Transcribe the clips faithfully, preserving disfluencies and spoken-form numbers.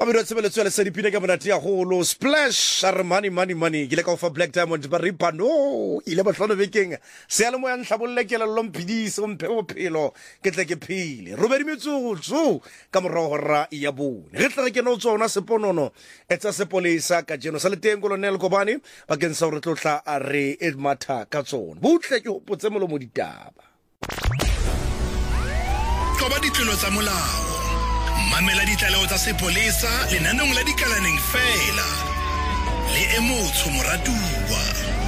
Mamelo tsebeletso le sedipine ka monate ya holo splash are money money money ke le ka ofa Black Diamond ba ripa no ile ba hlano bekeng se ale mo ya nhlabolle ke la lompidise o mphe bophelo ke tle ke phile robedi metsotso ka morao ra ya bone re tla ke no tsona seponono etsa sepolesa ka jeno sa le teng Colonel Kobane ba ke nsa re tlotla a re edmatha ka tsona butle ke hopotse molo mo ditaba Qoba ditlolo tsa molao Mamela ditlaleho tsa sepolesa lenanong la dikalaneng fela le emotso moratuwa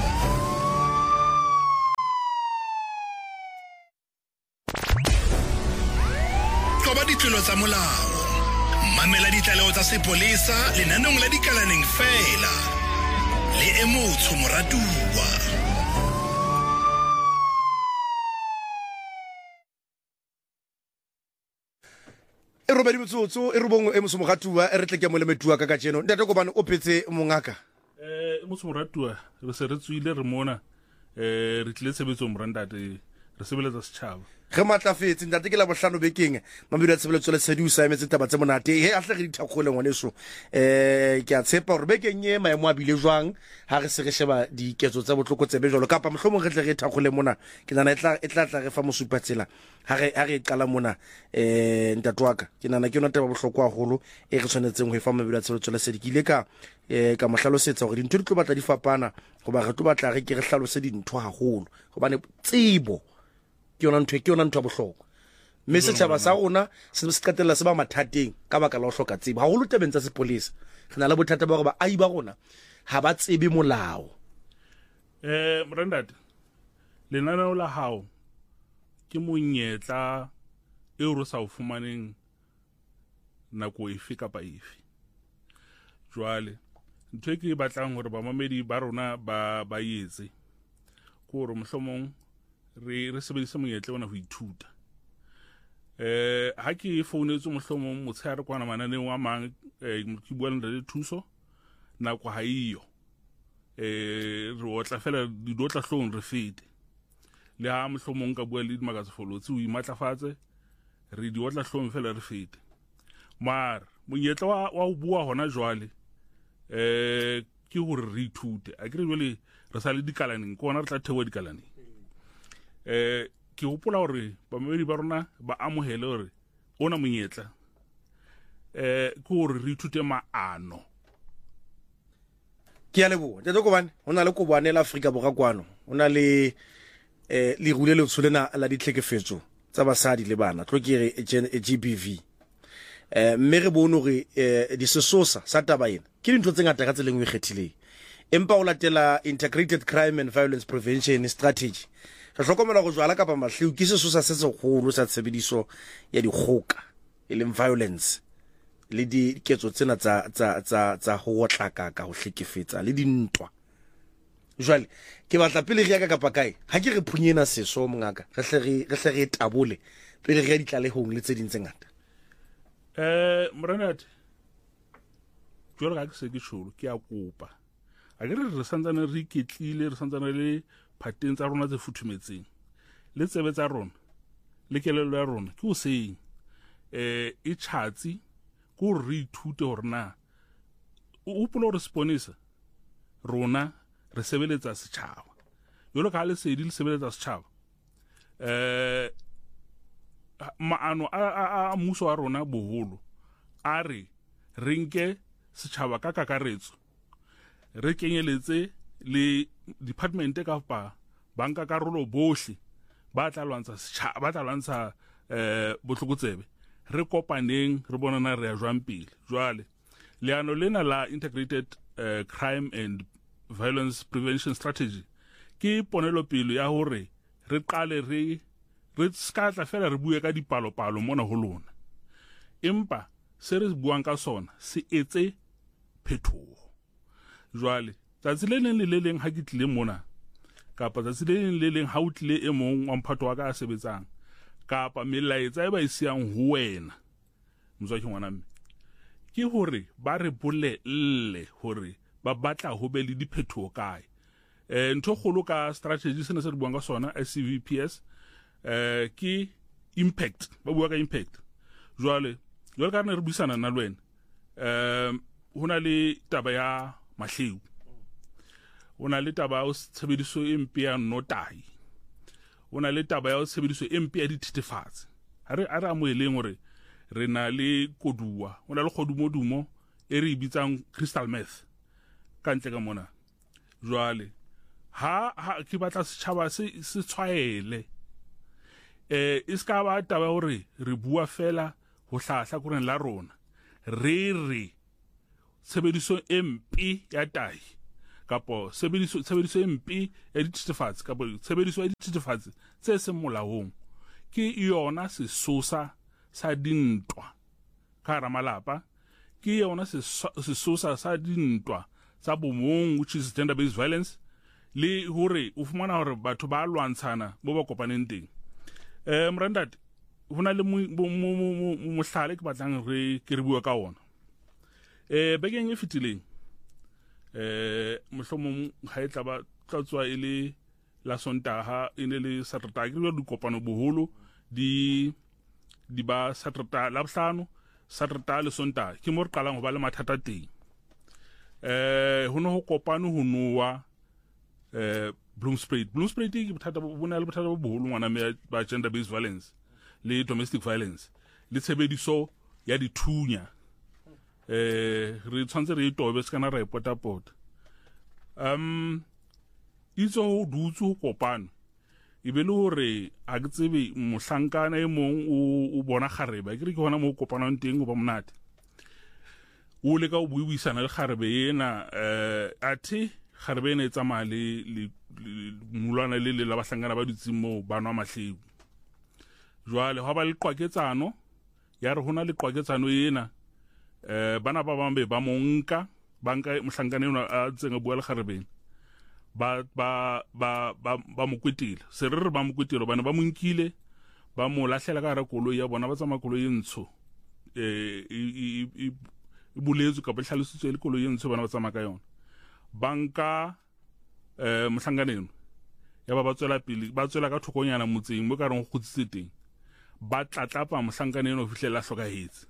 Qoba ditlolo tsa molao Mamela ditlaleho tsa sepolesa lenanong la dikalaneng fela le emotso moratuwa e robedi motsotso e robong e motso mogatuwa e re tle ke mo le metua ka ka jeno ntate Kobane o phetse mongaka eh motso moratuwa re se re tswile re mona eh re tlile tshebetso morandate re sebeletsa setšhaba ge matlafetse ntate ke la bohlano bekeng mamelo ya tshebeletso le sedi usa emetse taba tse monate he a hle re dithakgole ngwaneso eh ke a tshepa gore bekeng ye maemo a bile jwang ha re se re sheba diketso tsa botloko tsebe jalo kapa mohlomong re tle re thakgole mona ke nana etla etla tla re fa mosupatsela ha re ha re qala mona eh ntatwaka ke nana ke yona taba bohloko haholo e re tshwanetseng ho e fa mamelo ya tshebeletso le sedi ke ile ka eh ka mohlalosetsa gore dintho di tlo batla di fapana goba re tlo batla re ke re hlalose dintho haholo gobane tsebo ke yona ntwe ke yona ntwe bohloko mme setjhaba sa rona se se qetella se ba mathateng ka baka la ho hloka tsebo haholo tabeng tsa sepolesa re na le bothata ba gore ba ai ba rona ha ba tsebe molao eh morandate lenaneo la hao ke monyetla e re sa o fumaneng nako efe kapa efe jwale ntwe ke batlang gore ba mamedi ba rona ba ba yetse go re mohlomong re re sebedisa monyetla ona ho ithuta eh ha ke founetse mohlomong motshare kwana mananeng wa mang eh ke bua le thuso nako ha iyo eh re otla fela di dotla hlong re fete le ha mohlomong ka bua le dimagazine folotsi o imatlafatse re di otla hlong fela re fete mar monyetla wa wa bua hona jwale eh ke hore re ithute a ke re jwale re sa le dikalaneng kona re tla thewa dikalaneng eh ke hopola hore bamedi ba rona ba amohele hore ona monyetla eh ke hore re ithute maano ke ya lebo ntate Kobane hona le Kobane la Afrika borwa kwano hona le eh le rule le tsolena la ditlhekefetso tsa basadi le bana tlo ke re G B V eh mme re bone hore eh di sesosa sa taba ena ke dintho tse ngata ka tseleng o ikgethileng empa o latela integrated crime and violence prevention strategy re hlokomela go jwala kapa mahleu ke sesosa se segolo sa tshebediso ya dikgoka e leng violence le di ketso tsena tsa tsa tsa tsa ho otlaka ka ho hlekefetsa le dintwa jwale ke batla pele re ya ka kapa kae ha ke re phunyena seso mongaka re hle re re hle re tabole pele re ya ditlalehong le tse ding tse ngata eh morenate jwale ga ke se ke tsholo ke a kopa a ke re re santsane re iketlile re santsane le phateng tsa rona tse futhumetseng le tsebe tsa rona le kelelo ya rona ke o seng eh e tšhatsi go re ithute hore na o upola re sponisa rona re sebeletsa setšhaba yolo ka le sedi le sebeletsa setšhaba eh maano a a muso wa rona boholo a re renke setšhaba ka kakaretso re kenyeletse le department ka pa banka karolo bohle ba tla lwantsha setšhaba ba tla lwantsha eh botlokotsebe re kopaneng re bonana re ya jwang pele jwale leano lena la integrated uh, crime and violence prevention strategy ke ponelo pele ya hore re qale re re skatla fela re bue ka dipalo palo mona ho lona empa se re buang ka sona se etse phethoho jwale tsatsi le leng le leng ha ke tlile mona kapa tsatsi le leng le leng ha o tlile e mong wa mphato wa ka a sebetsang kapa melaetsa e ba isiang ho wena mtswa ke ngwana mme ke hore ba re bolelle hore ba batla ho be le diphethoho kae eh ntho kholo ka strategy sena se re buang ka sona S C V P S eh ke impact ba bua ka impact jwale jwale ka re buisana na lwena um hona le taba ya mahleu, hona le taba ya tshebediso e mpe ya notahi, hona le taba ya tshebediso e mpe ya dithethefatsi. Ha re amoheleng hore re na le koduwa, hona le kgodumodumo e re bitsang crystal meth ka ntle ka mona. Jwale ha ha ke batla setjhaba se se tshwaele eh iska ba taba hore re bua fela ho hlahla koreng la rona, re re tshebediso e mpe ya tahi kapo tshebediso tshebediso e mpe ya dithethefatsi kapo tshebediso ya dithethefatsi tse seng molaong ke yona sesosa sa dintwa ka hara malapa, ke yona sesosa sa dintwa tsa bomong, which is gender based violence, le hore o fumana hore batho ba lwantshana mo ba kopaneng teng. eh Mrandat hona le mohlale ke batlang re ke re bua ka ona. eh bekeng e fetileng eh mohlomong ha e tla ba tlatswa ile la Sontaha e ne le Satertaha ke di kopano boholo di di ba Satertaha la Bohlano, Satertaha le Sontaha ke mo re qalang ho ba le mathata teng. eh ho no ho kopano ho nowa eh Bloomspruit Bloomspruit ke bothata bo na le bothata bo boholo ngwana me ba gender based violence le domestic violence le tshebediso ya dithunya. eh re tshwantse re itobe se kana ra ipota pota. um itso ho dutse ho kopano e be le hore a ke tsebe mohlankana e mong o bona kgarebe ke re ke hona mo kopanang teng go ba monate o le ka o buisana le kgarebe ena. eh athe kgarebe ena e tsamaya le mulwana le le la bahlangana ba ditsing mo banwa mahleu. Jwale ha ba le qwaketsano ya re hona le qwaketsano ena, eh bana ba bambe ba monka banka mohlankana ena a tsenga bua le kgarebeng ba ba ba ba ba mokwetile se re re ba mokwetile bana ba monkile ba mo lahlela ka hara koloi ya bona ba tsama koloi e ntsho eh e buletswe ka behlalisitswe le koloi e ntsho bana ba tsama ka yona banka eh mohlanganeno ya ba ba tswela pele ba tswela ka thokonyana motseng mo ka reng go khutsitse teng ba tlatlapa mohlanganeno ho fihlela hlokahetse.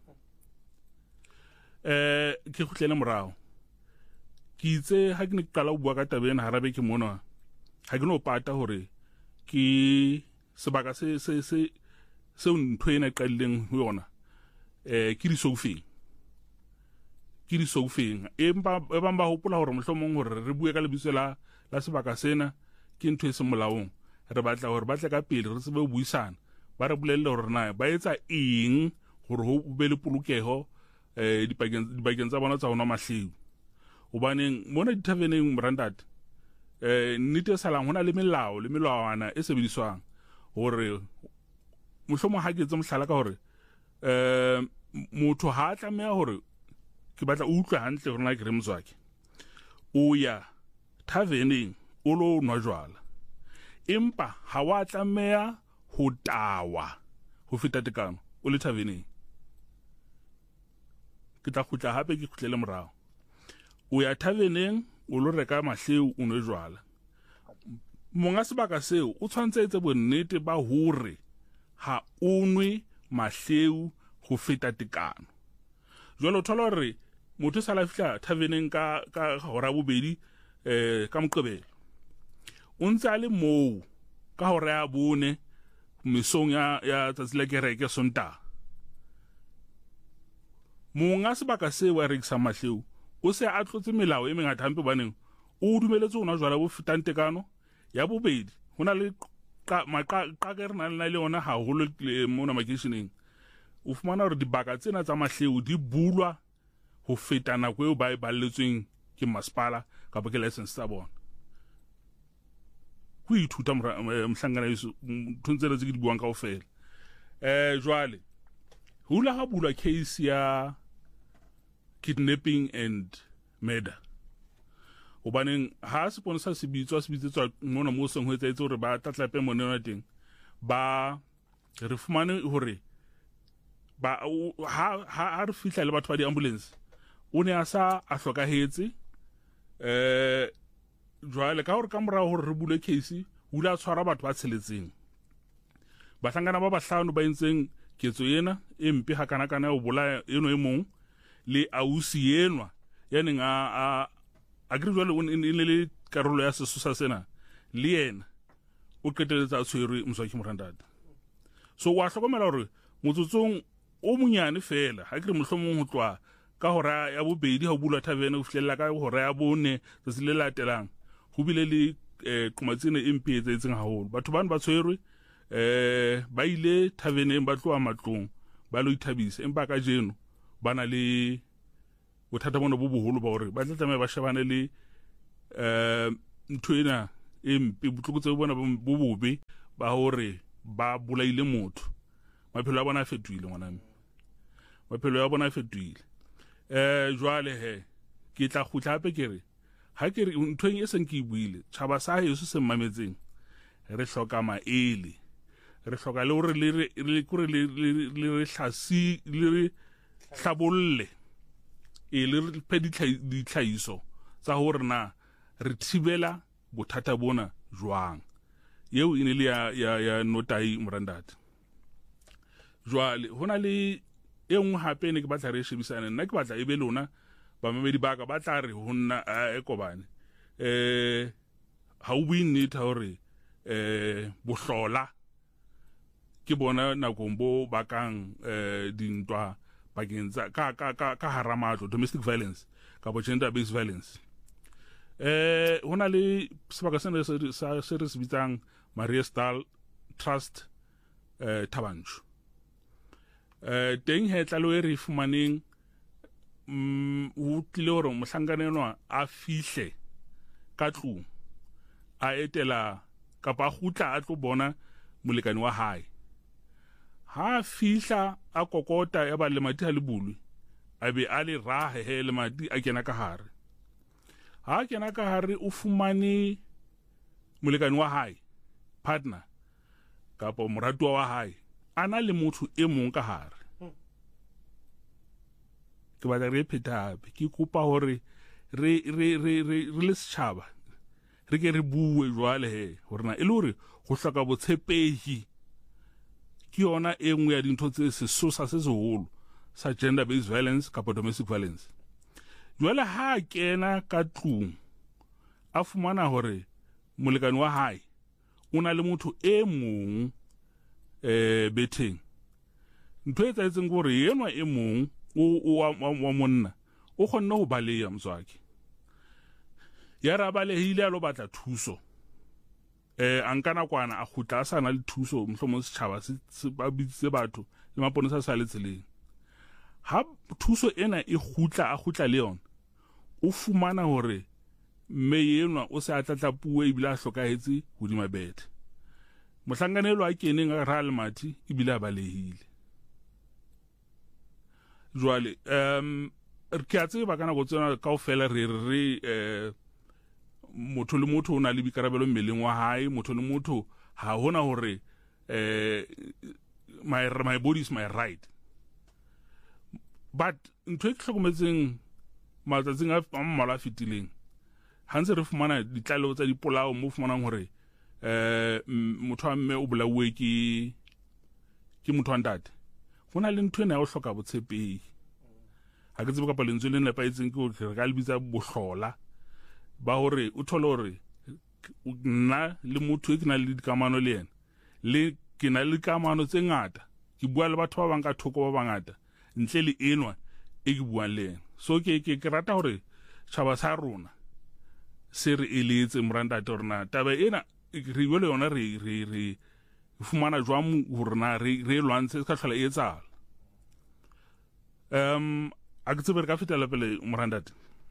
eh ke khutlele morao ke itse ha ke ne ke qala ho bua ka tabeng harabe ke mona ha ke no pata hore ke sebaka se se se se ntho ena qalleng ho yona eh ke di sofeng ke di sofeng e ba ba ba hopola hore mohlomong hore re bue ka lebitso la la sebaka sena ke ntho e se molaong, re batla hore ba tle ka pele re tsebe ho buisana ba re bolelle hore na ba etsa eng hore ho be le polokeho eh dipakeng dipakeng tsa bona tsa hona mahleu. Hobaneng mona ditaveneng Mrandat eh nnete salang hona le melao le melawana e sebediswang hore mohlomong ha ke tse mohlala ka hore eh motho ha tlameha hore ke batla o utlwa hantle hore na ke re mzwake o ya taveneng o lo nwa jwala empa ha wa tlameha ho tawa ho feta tekano o le taveneng. Ke tla khutla hape ke khutlele morao o ya taveneng o lo reka mahleu o nwe jwala monga sebaka seo o tshwantsetse bonnete ba hore ha o nwe mahleu ho feta tekano. Jwale o thola hore motho sa la fihla taveneng ka ka hora bobedi eh ka Moqebelo o ntse a le moo ka hora ya bone mesong ya ya tsatsi la kereke Sontaha. Monga sebaka seo a rekisa mahleu o se a tlotse melao e mengata hampe baneng o dumeletse ona jwala bo fetang tekano. Ya bobedi hona le maqa ka re na le ona ha holo mona makeisheneng o fumana hore dibaka tsena tsa mahleu di bulwa ho feta nako eo ba e balletsweng ke masepala ka ba ke license tsa bona. Ho ithuta mohlangana yeso thuntsela tse ke di buang kaofela. eh jwale hula ha bulwa case ya kidnapping and murder obaneng ha sponsor se bitswa se bitsetswa mona mo seng ho etsaetse hore ba tlatlape monena teng ba re fumane hore ba ha ha re fihla le batho ba di ambulance o ne a sa a hlokahetse. eh jwale ka hore ka morao hore re bule case hula tshwara batho ba tsheletseng ba hlangana ba bahlano ba entseng ketso ena e mpe ha kana kana o bolaya eno e mong le ausi enwa ya neng a a gre jwale o ne le karolo ya sesosa sena le yena o qeteletsa a tshwerwe Mswaki Murandati. So wa hlokomela hore motsotsong o monyane fela ha ke re mohlomong ho tloa ka hora ya bobedi ha o bula tavern o fihlella ka hora ya bone se le latelang ho bile le qomatsene e mpietsetseng haholo. Batho bana ba tshwerwe eh ba ile taverneng ba tloa matlong ba lo ithabisa empa ka jeno bana le bothata bona bo boholo ba hore ba tla tsamaya ba shebane le eh ntho ena e mpe botlokotse bona bo bobe ba hore ba bolaile motho. Maphelo a bona a fetohile ngwanami, maphelo a bona a fetohile. eh jwale he ke tla khutla hape ke re ha ke re ntho e seng ke buile tshaba sa Yesu se mmametseng re hloka maele, re hloka le hore le le kore le le hlasi le hlabolle e le pe di tlhaiso tsa hore na re thibela bothata bona jwang. Yeo ine le ya ya ya Notai Murandati. Jwale hona le e nngwe hape ne ke batla re shebisana nna ke batla e be lona ba mamedi ba ka ba tla re ho nna a ekobane eh ha o bue nnete hore eh bohlola ke bona nakombo bakang eh dintwa bakeng tsa ka ka ka ka haramatlo, domestic violence ka bo gender based violence. eh hona le sebaka sena sa se re se bitsang Mariestal Trust eh Tabanchu. eh teng he tlalo e re fumaneng mm o tlile hore mohlanganelwa a fihle ka tlung a etela kapa gutla a tlo bona molekane wa hae. Ha fihla a kokota ya ba le mati a le bulwe a be a le rahe he le mati a kena ka hare. Ha kena ka hare o fumane molekane wa hae, partner kapa moratuwa wa hae ana le motho e mong ka hare. Ke batla re phetabe ke kopa hore re re re re le setjhaba re ke re bue jwale he hore na e le hore go hloka botshepehi ke yona e nngwe ya dintho tse sesosa se seholo sa gender based violence kapa domestic violence. Jwale ha kena ka tlung a fumana hore molekane wa hae una le motho e mong eh beteng, ntho e tsaetseng gore yenwa e mong o wa monna o khonne ho baleya Mswaki ya ra balehile a lo batla thuso. eh ankana kwana a khutla sana le thuso mhlomo setjhaba se ba bitse batho le maponesa sa le tseleng. Ha thuso ena e khutla a khutla le yona o fumana hore mme yenwa o se atlatla puwe ibile a hlokahetse hodima bethe. Mohlanganelo a keneng a ra le mati ibile a balehile. Jwale um ke a tseba kana go tsena kaofela re re eh motho le motho o na le bikarabelo mmeleng wa hae, motho le motho ha hona hore eh my my body is my right. But ntwe ke hlokometseng matsatsing a mmala fitileng ha ntse re fumana ditlaleho tsa dipolao mo fumanang hore eh motho a mme o bolawe ke ke motho wa ntate. Hona le ntwe na o hloka botshepehi ha ke tsebe ka lentswe le nepaetseng ke hore re ka lebitsa bohlola ba hore o thole hore nna le motho e ke na le dikamano le yena le ke na le dikamano tse ngata ke bua le batho ba bang ka thoko ba bangata ntle le enwa e ke buang le yena. So ke ke ke rata hore tshaba sa rona se re eletse Murandati hore na taba ena re bole yona re re re fumana jwang hore na re re lwantse ka tlhola e etsala. um a ke tsebe re ka fetela pele Murandati.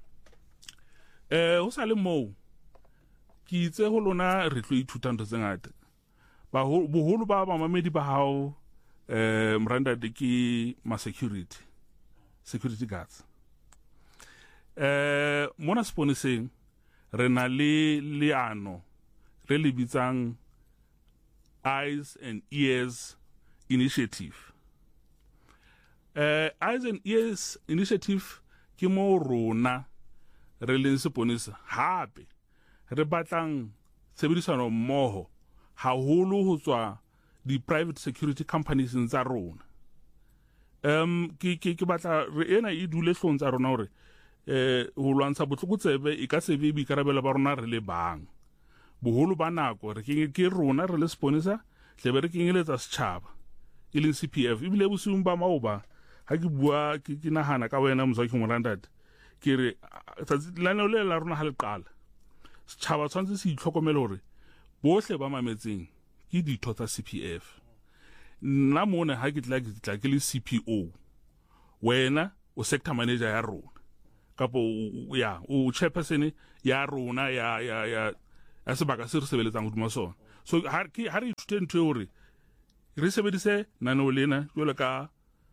eh ho sa le mo ke itse ho lona re tlo ithuta ntho tse ngata ba boholo ba ba mamedi ba hao eh Murandati ke ma security security guards. eh mona sponiseng re na le leano re le bitsang Eyes and Ears Initiative. eh Eyes and Ears Initiative ke mo rona re le seponisa hape re batlang tshebedisano mmoho haholo ho tswa di private security companies tsa rona. um ke ke ke batla re ena e dule hlong tsa rona hore eh ho lwantsha botlokotsebe e ka se be bikarabelo ba rona re le bang boholo ba nako re ke ke rona re le sponisa tle be re kengeletsa setjhaba e leng C P F e bile bosiung ba maoba ha ke bua ke ke nahana ka wena Mzwakhe Morandati ke re laneo le la rona ha le qala setjhaba tshwantse se itlhokomele hore bohle ba mametseng ke ditho tsa C P F nna mona ha ke tla ke tla ke le C P O wena o sector manager ya rona kapo ya o chairperson ya rona ya ya ya a sebaka se re sebeletsang hodima sona so ha ke ha re ithute ntwe hore re sebedise nano lena jwale ka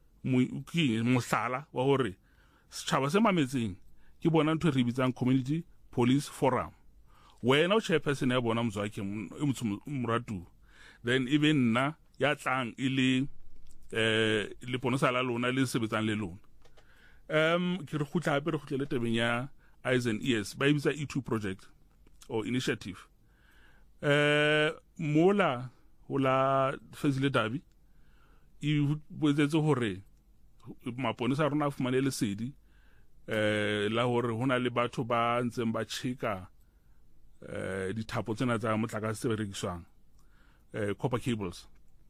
mohlala wa hore setjhaba se mametseng ke bona ntwe re bitsang community police forum wena o chairperson ya bona Mzwakhe e motho moratu then even nna ya tlang ile eh le ponosa la lona le sebetsang le lona um ke re khutla hape re khutlele tebeng ya eyes and ears ba ibitsa E two project or initiative eh mola hola Fezile Dabi e boetsetse hore maponesa rona a fumane le sedi eh la hore hona le batho ba ntseng ba tshika eh dithapo tsena tsa motlakase tse berekiswang eh copper cables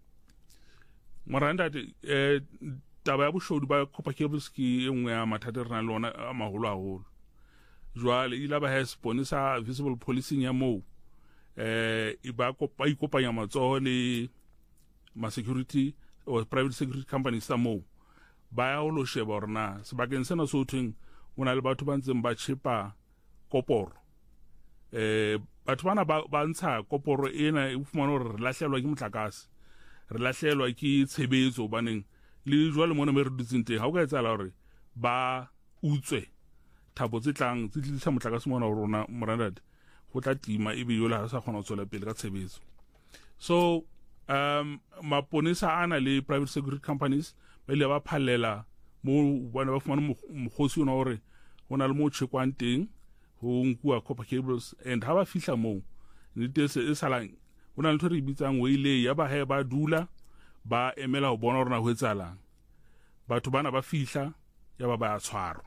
Morandati eh taba ya boshodu ba copper cables ki engwe ya mathata rena le ona a maholo haholo jwale ile ba ha sponisa visible policing ya mo eh iba kopa ikopanya matsoho le ma security or private security companies sa mo ba ya ho lo sheba rona sebakeng sena so thweng ona le batho ba ntseng ba chipa koporo eh batho bana ba ntsha koporo ena e fumana hore re lahlelwa ke motlakase re lahlelwa ke tshebetso baneng le jwale mona me re dutseng teng ha o ka etsala hore ba utswe thabo tse tlang tse tlisa motlakase mona ho rona Morandati go tla tima e be yola ha sa khona ho tswela pele ka tshebetso so um maponesa ana le private security companies ba ile ba phallela mo bona ba fumana moghosi ona hore hona le mo tshekwana teng ho nkua copper cables and ha ba fihla mo ne tse e salang hona le ntho re bitsang weile ya ba he ba dula ba emela ho bona rona ho etsalang batho bana ba fihla ya ba ba tshwarwa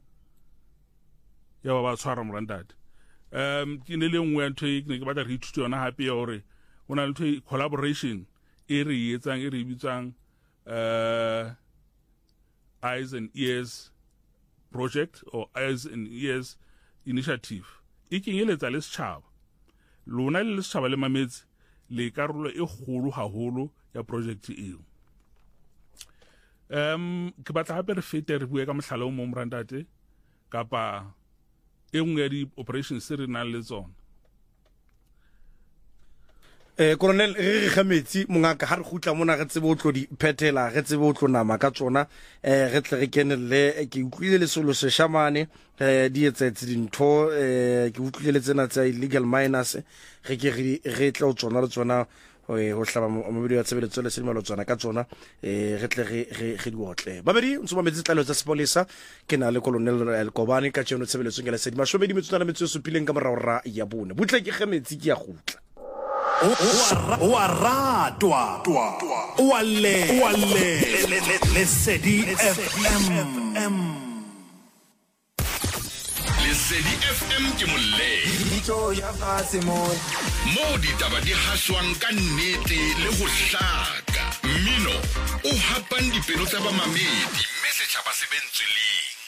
ya ba ba tshwarwa Morandati um ke ne le ngwe ntho e ke batla re ithute yona hape ya hore hona le ntho collaboration e re etsang e re bitsang uh eyes and ears project or eyes and ears initiative e kenyeletsa le setjhaba lona le setjhaba le mametse le karolo e kgolo haholo ya project eo um ke batla hape re fete re bue ka mohlala o mo Morandati kapa e nngwe ya di operations se re nang le tsona eh colonel re re khametsi mongaka ha re khutla mona re tsebe o tlo di phethela re tsebe o tlo nama ka tsona eh re tle re kenelle ke utlwile le solo se shamane eh di etsetse dintho eh ke utlwile tsena tsa illegal miners re ke re tle o tsona le tsona ho hlaba mabedi ya tshebeletso le sedimalo tsona ka tsona eh re tle re re di otle babedi ntse ba metsi tlalo tsa sepolesa ke na le colonel El Kobane ka tseno tshebeletso ngela sedima shobedi metso na metso supileng ka morara ya bone butle ke kgemetsi ke ya gutla o a ratwa o a le o a le Lesedi F M Lesedi F M ke molle ditho ya fase mo mo ditaba di haswang ka nnete le go hlaka mmino o hapang dipelo tsa ba mamedi mme setjhaba se bentsweleng